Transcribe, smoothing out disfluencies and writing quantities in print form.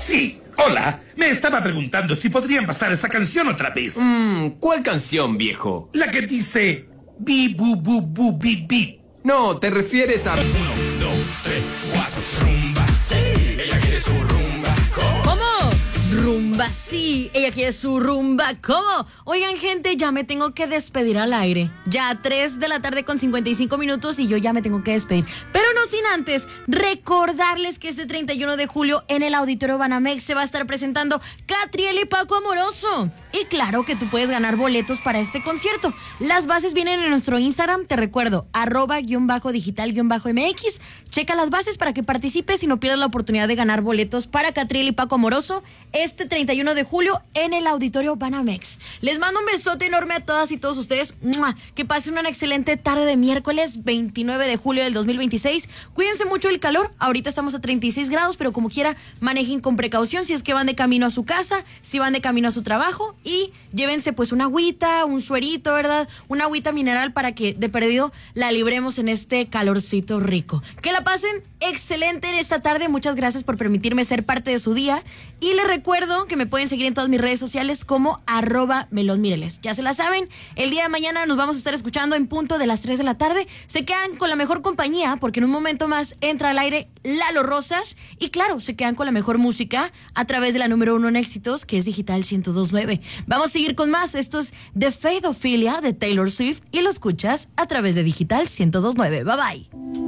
Sí, hola. Me estaba preguntando si podrían pasar esta canción otra vez. ¿Cuál canción, viejo? La que dice... Bi, bu, bu, bu, bi, bi. No, te refieres a... 1, 2, 3, 4, rumba. Sí, ella quiere su rumba. ¿Cómo? Rumba, sí, ella quiere su rumba. ¿Cómo? Oigan, gente, ya me tengo que despedir al aire. Ya 3 de la tarde con 55 minutos y yo ya me tengo que despedir. Pero no sin antes recordarles que este 31 de julio en el Auditorio Banamex se va a estar presentando Catriel y Paco Amoroso. Y claro que tú puedes ganar boletos para este concierto. Las bases vienen en nuestro Instagram, te recuerdo, @digital_mx. Checa las bases para que participes y no pierdas la oportunidad de ganar boletos para Catriel y Paco Amoroso este 31 de julio en el Auditorio Banamex. Les mando un besote enorme a todas y todos ustedes. ¡Mua! Que pasen una excelente tarde de miércoles 29 de julio del 2026. Cuídense mucho del calor. Ahorita estamos a 36 grados, pero como quiera, manejen con precaución si es que van de camino a su casa, si van de camino a su trabajo. Y llévense pues una agüita, un suerito, ¿verdad? Una agüita mineral para que de perdido la libremos en este calorcito rico. Que la pasen excelente en esta tarde. Muchas gracias por permitirme ser parte de su día. Y les recuerdo que me pueden seguir en todas mis redes sociales como @melonmireles. Ya se la saben, el día de mañana nos vamos a estar escuchando en punto de las 3 de la tarde. Se quedan con la mejor compañía porque en un momento más entra al aire Lalo Rosas. Y claro, se quedan con la mejor música a través de la número 1 en éxitos, que es Digital 102.9. Vamos a seguir con más. Esto es The Faith Ophelia de Taylor Swift y lo escuchas a través de Digital 102.9. Bye bye.